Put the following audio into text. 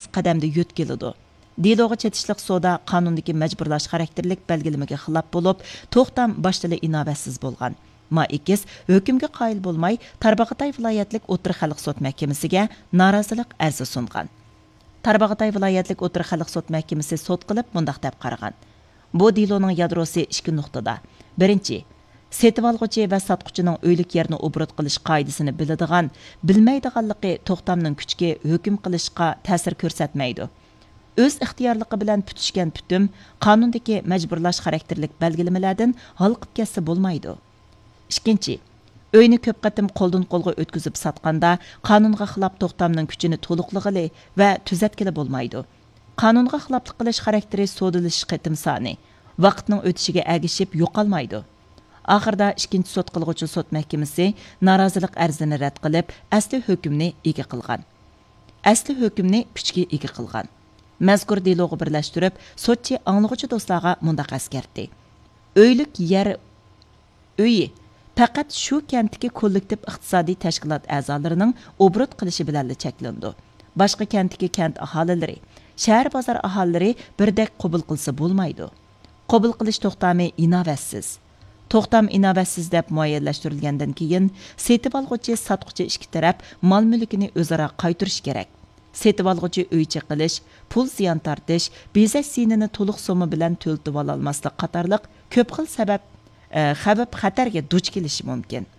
qadamda yo'tkiladi. Deloga chetishliq soda qonundagi majburlash xarakterlik belgilamaga xilof bo'lib, to'xtam boshida inovatsiz bo'lgan. Maikis hukmga qoyil bo'lmay, Tarbag'atay viloyatlik o'tir xalq sud mahkamasiga norozilik arzi sungan. Tarbag'atay viloyatlik o'tir xalq sud mahkamasi sud qilib mundaq deb qaragan. Bu deloning yadrosi 2 nuqtada. Birinchi, setib olg'uchi va sotquchining uylik yerini obrat qilish qoidasini biladigan, bilmaydiganligi to'xtamning kuchiga hukm qilishga ta'sir ko'rsatmaydi. O'z ixtiyorligi bilan putishgan putum qonundagi majburlash xarakterlik belgilamalardan halqib ketsa bo'lmaydi. Ikkinchi, uyni ko'p qatim qo'ldan qo'lga o'tkazib sotganda qonunga xilof to'xtamning kuchini to'liqlig'ili va tuzatkili bo'lmaydi. Qonunga xiloflik qilish xarakteri sodilish qitim soni vaqtning o'tishiga agishib yo'qolmaydi. Oxirida ikkinchi sud qilg'uvchi sud mahkamasi norozilik arzini rad qilib, asli hukmni ega qilgan. Asli hukmni kuchga ega qilgan. Mazkur deloga birlashtirib, sudchi anglag'uchi do'stlarga mundaq askartdi. Uylik yer uyi faqat shu kentdagi kollektiv iqtisodiy tashkilot a'zolarining obrat qilishi bilan cheklandi. Boshqa kentdagi kent aholilari, shahar bozor aholilari birdek qabul qilsa bo'lmaydi. Qabul qilish to'xtami inovatsiz. To'xtam inovatsiz deb muayyanlashtirilgandan keyin setib olg'uchi, sotquchi ikki taraf mol mulkini o'zaro qaytarish kerak. Setib olg'uchi uychi qilish, pul ziyon tortish, bezash sinini to'liq so'mi bilan to'ltib ololmaslik qatorliq ko'p xil sabab xavf xatarga duch kelishi mumkin.